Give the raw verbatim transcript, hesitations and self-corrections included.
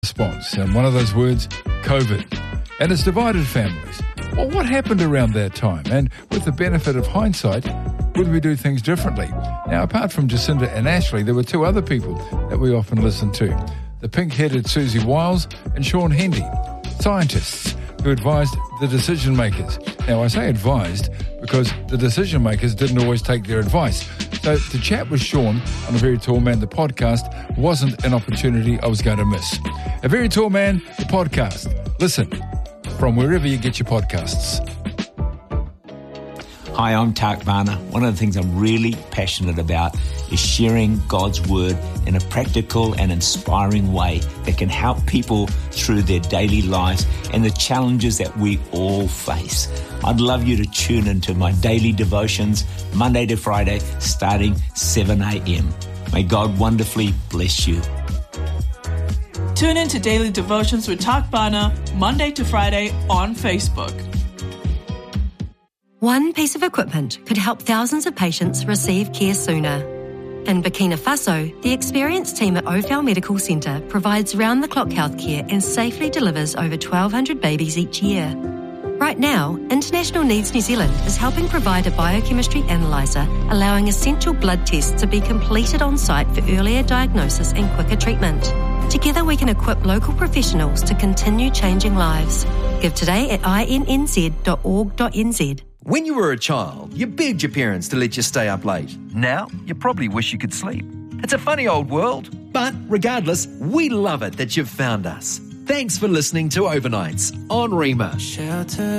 response, and one of those words, COVID, and it's divided families. Well, what happened around that time? And with the benefit of hindsight, would we do things differently? Now, apart from Jacinda and Ashley, there were two other people that we often listen to, the pink-headed Susie Wiles and Sean Hendy, scientists who advised the decision makers. Now, I say advised because the decision makers didn't always take their advice. So to chat with Sean on A Very Tall Man, the podcast, wasn't an opportunity I was going to miss. A Very Tall Man, the podcast. Listen from wherever you get your podcasts. Hi, I'm Tak Varner. One of the things I'm really passionate about is sharing God's Word in a practical and inspiring way that can help people through their daily lives and the challenges that we all face. I'd love you to tune into my daily devotions, Monday to Friday, starting seven a.m. May God wonderfully bless you. Tune in to Daily Devotions with Tak Varner, Monday to Friday on Facebook. One piece of equipment could help thousands of patients receive care sooner. In Burkina Faso, the experienced team at Ophel Medical Centre provides round-the-clock healthcare and safely delivers over twelve hundred babies each year. Right now, International Needs New Zealand is helping provide a biochemistry analyser, allowing essential blood tests to be completed on site for earlier diagnosis and quicker treatment. Together we can equip local professionals to continue changing lives. Give today at I N N Z dot org dot N Z. When you were a child, you begged your parents to let you stay up late. Now, you probably wish you could sleep. It's a funny old world. But regardless, we love it that you've found us. Thanks for listening to Overnights on Rima. Shelter.